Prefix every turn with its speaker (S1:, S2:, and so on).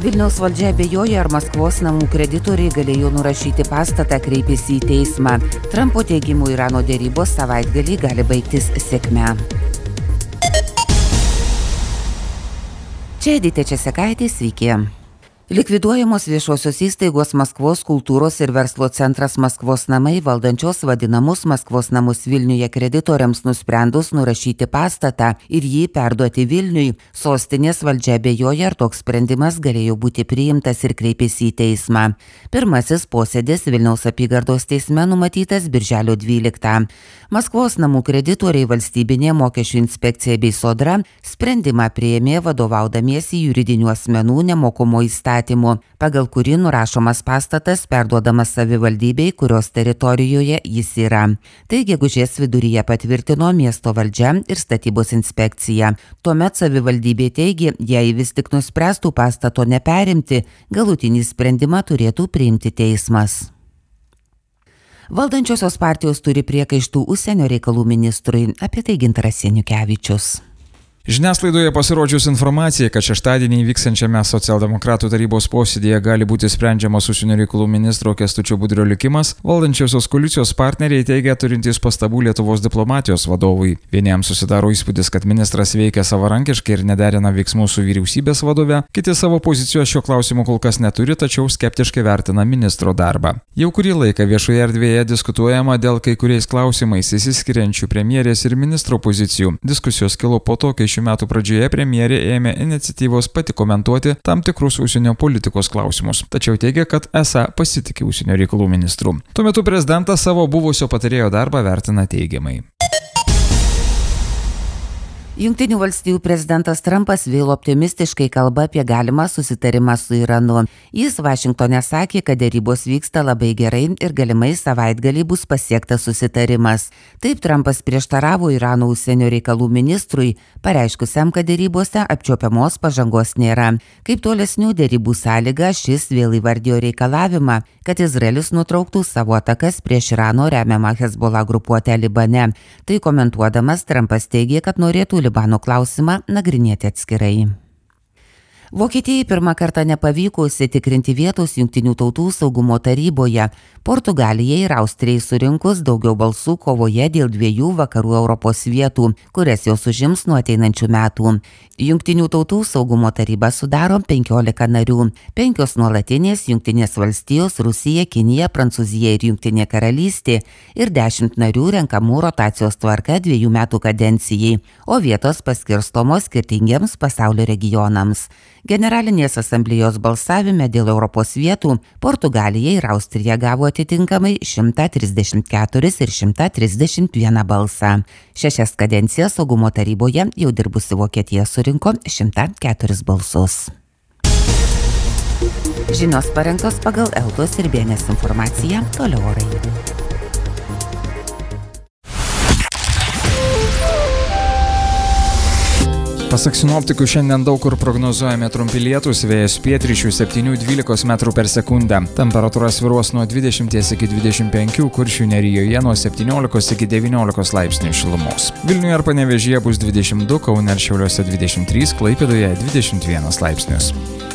S1: Vilniaus valdžia abejoja, ar Maskvos namų kreditoriai galėjo nurašyti pastatą, kreipėsi į teismą. Trumpo teigimu, Irano dėrybos savaitgalį gali baigtis sėkme. Čia Edita Česekaitė, sveiki. Likviduojamos viešosios įstaigos Maskvos kultūros ir verslo centras Maskvos namai valdančios vadinamus Maskvos namus Vilniuje kreditoriams nusprendus nurašyti pastatą ir jį perduoti Vilniui. Sostinės valdžia abejoja, ar toks sprendimas galėjo būti priimtas ir kreipėsi į teismą. Pirmasis posėdis Vilniaus apygardos teisme numatytas birželio 12. Maskvos namų kreditoriai Valstybinė mokesčių inspekcija bei Sodra sprendimą priėmė vadovaudamiesi juridinių asmenų nemokumo įstatymu, pagal kurį nurašomas pastatas perduodamas savivaldybei, kurios teritorijoje jis yra. Tai gegužės viduryje patvirtino miesto valdžia ir statybos inspekcija. Tuomet savivaldybė teigė, jei vis tik nuspręstų pastato neperimti, galutinį sprendimą turėtų priimti teismas. Valdančiosios partijos turi priekaištų užsienio reikalų ministrui, apie tai Gintaras Seniukevičius.
S2: Žiniasklaidoje pasirodžius informacija, kad šeštadienį vyksiančiame socialdemokratų tarybos posėdėje gali būti sprendžiamas užsienio reikalų ministro Kęstučio Budrio likimas, valdančiosios koalicijos partneriai teigia turintys pastabų Lietuvos diplomatijos vadovui. Vieniems susidaro įspūdis, kad ministras veikia savarankiškai ir nederina veiksmų su vyriausybės vadove, kiti savo pozicijos šio klausimu kol kas neturi, tačiau skeptiškai vertina ministro darbą. Jau kurį laiką viešoje erdvėje diskutuojama dėl kai kuriais klausimais išsiskiriančių premjerės ir ministro pozicijų. Diskusijos kilo po to, kai šių metų pradžioje premjerė ėmė iniciatyvos pati komentuoti tam tikrus užsienio politikos klausimus, tačiau teigia, kad esą pasitikė užsienio reikalų ministru. Tuo metu prezidentas savo buvusio patarėjo darbą vertina teigiamai.
S1: Jungtinių valstijų prezidentas Trumpas vėl optimistiškai kalba apie galimą susitarimą su Iranu. Jis Vašingtone sakė, kad dėrybos vyksta labai gerai ir galimai savaitgalį bus pasiektas susitarimas. Taip Trumpas prieštaravo Irano užsienio reikalų ministrui, pareiškusiam, kad dėrybose apčiuopiamos pažangos nėra. Kaip tolesnių dėrybų sąlyga, šis vėl įvardijo reikalavimą, kad Izraelis nutrauktų savo atakas prieš Irano remiamą Hezbollah grupuotę Libane. Tai komentuodamas, Trumpas teigė, kad norėtų Libano klausimą nagrinėti atskirai. Vokietijai pirmą kartą nepavyko užsitikrinti vietos Jungtinių tautų saugumo taryboje. Portugalijai ir Austrijai surinkus daugiau balsų kovoje dėl 2 vakarų Europos vietų, kurias jos užims nuo ateinančių metų. Jungtinių tautų saugumo taryba sudaro 15 narių, 5 nuolatinės Jungtinės valstijos, Rusija, Kinija, Prancūzija ir Jungtinė karalystė ir 10 narių renkamų rotacijos tvarka 2 metų kadencijai, o vietos paskirstomos skirtingiems pasaulio regionams. Generalinės asamblėjos balsavime dėl Europos vietų Portugalija ir Austrija gavo atitinkamai 134 ir 131 balsą. 6 kadencijas saugumo taryboje jau dirbusi Vokietija surinko 104 balsus. Žinios parengtos pagal Eltos ir Bėnės informaciją, toliau orai.
S2: Pasak sinoptikų, šiandien daug kur prognozuojami trumpi lietūs, vėjas pietryčių 7–12 metrų per sekundę. Temperatūra svyruos nuo 20 iki 25, Kuršių nerijoje nuo 17 iki 19 laipsnių šilumos. Vilniuje ir Panevėžyje bus 22, Kaune ir Šiauliuose 23, Klaipėdoje 21 laipsnius.